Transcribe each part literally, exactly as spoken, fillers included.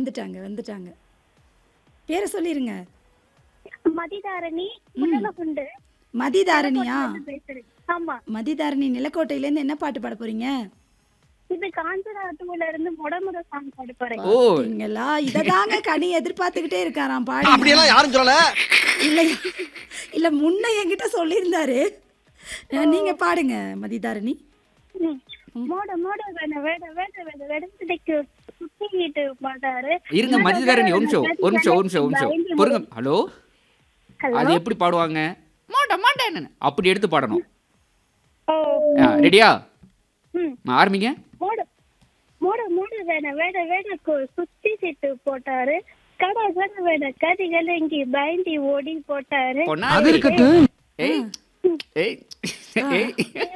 வந்துட்டாங்க வந்துட்டாங்க பேரை சொல்லிருங்க. மதிதாரணி முள்ளலகுண்டு. மதிதாரணியா? நிலக்கோட்டையிலிருந்து பேசுறேன். ஆமா. மதிதாரணி நிலக்கோட்டையில இருந்து என்ன பாட்டு பாட போறீங்க? இது காஞ்சனா டூல இருந்து முட முட சாங் பாட போறேன். ஓ பாத்தீங்களா, இததாங்க கனி எதிர்பார்த்துக்கிட்டே இருக்காராம் பாடு. அப்படியெல்லாம் யாரும் சொல்லல. இல்ல இல்ல முன்ன என்கிட்ட சொல்லியிருந்தாரு. அஹ், நீங்க பாடுங்க மதிதாரணி. ம். மோட மோட வேண வேட வேட வேட வெடத்துக்கு சுத்திக்கிட்டு பாட்டாரு. இருங்க மதிதாரணி ஒரு நிமிஷம் ஒரு நிமிஷம் ஒரு நிமிஷம் ஒரு நிமிஷம் பொறுங்க. Hello hello. அது எப்படி பாடுவாங்க? மாட்டா மாட்டா என்ன அப்படி எடுத்து பாடணும். ஓ. ரெடியா? ம். ஆரம்பிங்க. மோட மோட மோட வேண வேட வேட சுத்தி சீட்டு போட்டாரு. கட கட வேண கதி கலங்கி பயந்தி ஓடி போட்டாரு. அது இருக்கட்டும். ஏய் ஏய் ஏய்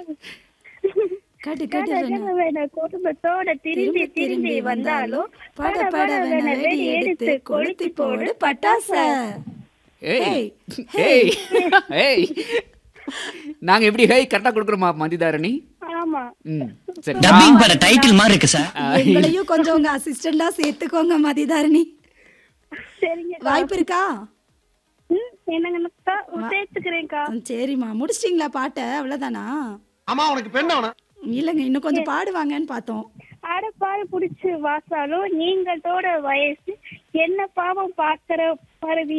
காட்டு கட காட்டு கட வேண குடும்பத்தோட திரும்பி திரும்பி வந்தாலும் பட பட வேண வெடி எடுத்து கொளுத்தி போடு பட்டாச. ஏய் ஏய் ஏய் நாங்க எப்படி ஹே கரெக்டா கொடுக்குறோமா மதிதாரணி? ஆமா. ம் சரி. டப்பிங் பட டைட்டில் மாதிரி இருக்கு சார். எங்களையும் கொஞ்சம் உங்க அசிஸ்டண்டா சேர்த்துக்கோங்க மதிதாரணி. சரிங்க. வாய்ப்பு இருக்கா? ம், என்னங்கக்கா சேர்த்துக்கிறேன்க்கா. ம், சரிம்மா முடிச்சிட்டீங்களா பாட்டை? அவ்வளவுதானா? அம்மா உனக்கு பெண் அவன. இல்லைங்க இன்னும் கொஞ்சம் பாடுவாங்கன்னு பார்த்தோம். அடப்பாடு புடிச்சு வாசாலும் நீங்களோட வயசு என்ன பாவம் பாக்குற பரவி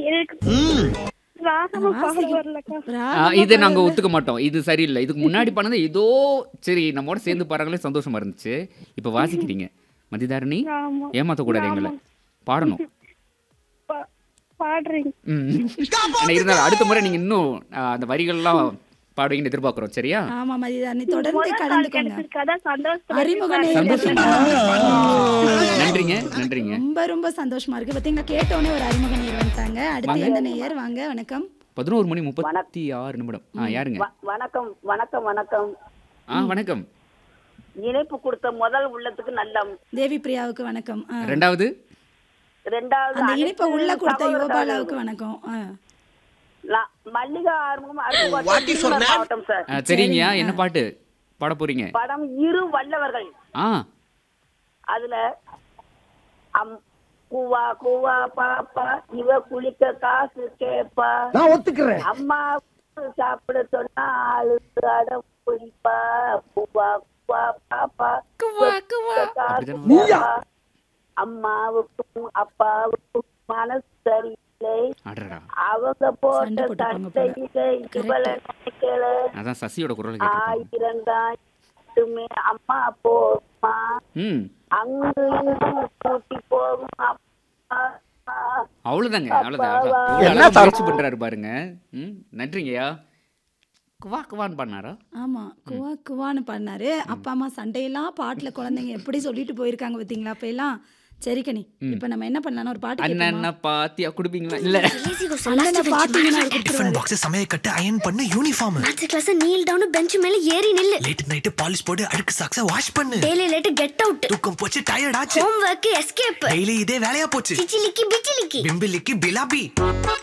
ராகமா பாட வரலக்கா. ஆ, இது நாங்க ஒத்துக்க மாட்டோம். இது சரியில்லை. இதுக்கு முன்னாடி பண்ணது ஏதோ சரி நம்மோட சேர்ந்து பாருங்களே சந்தோஷமா இருந்துச்சு. இப்ப வாசிக்கிறீங்க மதிதாரணி. ஆமா. ஏமாத்தக்கூடாது எங்களை. பாடணும். பா- பாடுறீங்க. ம். ஆனா இருந்தாலும் அடுத்த முறை நீங்க இன்னும் ஆ, அந்த வரிகள்லாம் பாடுவீங்கன்னு எதிர்பார்க்கிறோம். சரியா? ஆமா மதிதாரணி தொடர்ந்து முதல் கால் கலந்துக்கோங்க. கிடைச்சிருக்காதா சந்தோஷம். அறிமுக நேயர் சந்தோஷம். பார்த்தீங்களா? நன்றிங்க நன்றிங்க. ரொம்ப ரொம்ப சந்தோஷமா இருக்கு. பாத்தீங்களா, கேட்டோடனே ஒரு அறிமுக நேயர் வந்துட்டாங்க. அடுத்து எந்த நேயர்? வாங்க வணக்கம். பதினோரு மணி முப்பத்தி ஆறு நிமிடம். ஆ யாருங்க? வ- வணக்கம் வணக்கம் வணக்கம். ஆ வணக்கம். இணைப்பு கொடுத்த முதல் உள்ளத்துக்கு நல்ல தேவி பிரியாவுக்கு வணக்கம். ஆ. ரெண்டாவது ரெண்டாவது அந்த அனைத்து இனிப்பை உள்ள கொடுத்த சகோதர யோபாலாவுக்கு வணக்கம். ஆ. லா- Mallika Arumugam What is your name? மாவட்டம் சார். ஆ, சரிங்கய்யா என்ன பாட்டு பாட போறீங்க? படம் இரு வல்லவர்கள். ஆ அதுல அம் கூவா கூவா பாப்பா இவ குளிக்க காசு கேப்பா. நான் ஒத்துக்கிறேன். அம்மா சாப்பிட சொன்னா ஆளு அடம் குடிப்பா. கூவா கூவா பாப்பா குவா, குவா. காசு அப்படிதானே? கேப்பா. அம்மாவுக்கும் அப்பாவுக்கும் மனசு சரியில்லை. அடடா அவங்க சண்டை போட்ட போட்டுப்பாங்க போல. சட்டையில இவள நினைக்கல. அதான் சசியோட குரல் கேட்டிருக்கோம். ஆயிரம் தான் அம்மா போமா ம் அங்கு இங்கு கூட்டி போகும் அப்பா. அவ்வளவுதாங்க அவ்வளவுதான் அப்பா, அவ்வளவுதான். என்ன எவ்வளவு அழகா தரம்? முயற்சி பண்றாரு பாருங்க. ம் நன்றிங்கய்யா. குவா குவான்னு பண்ணாரா? ஆமா குவா குவான்னு பண்ணாரு. அப்பா அம்மா சண்டையெல்லாம் பாட்டுல குழந்தைங்க எப்படி சொல்லிட்டு போயிருக்காங்க பாத்தீங்களா அப்ப எல்லாம். சரி கனி, இப்ப நம்ம என்ன பண்ணலாம்? ஒரு பாட்டு கேட்போமா? அண்ணா பாத்தியா குடுப்பீங்களா? இல்ல அண்ணனை பாத்தீங்கன்னா அவர் டிஃபன் கொடுத்துருவாரு. பாக்ஸ் சமைய கட்டு அயன் பண்ணு யூனிஃபார்ம். அடுத்த கிளாஸ் நீல் டவுன் பெஞ்ச் மேல ஏறி நில்லு. லேட் நைட் பாலிஷ் போட்டு அழுக்கு சாக்ஸ வாஷ் பண்ணு. Daily late get out. தூக்கம் போச்சு டயர்ட் ஆச்சு. Home work escape. டெய்லி இதே வேலையா போச்சு. சிச்சிலிக்கி பிச்சிலிக்கி. பிம்பிலிக்கு பிலாபி.